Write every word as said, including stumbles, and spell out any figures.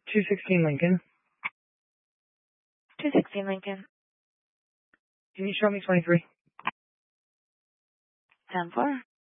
two sixteen Lincoln. two sixteen Lincoln. Can you show me twenty-three? ten four.